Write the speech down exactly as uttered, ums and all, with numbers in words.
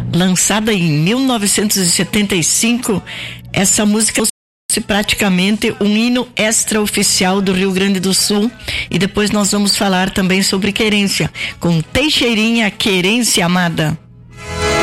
Lançada em mil novecentos e setenta e cinco, essa música é praticamente um hino extraoficial do Rio Grande do Sul. E depois nós vamos falar também sobre querência, com Teixeirinha, Querência Amada.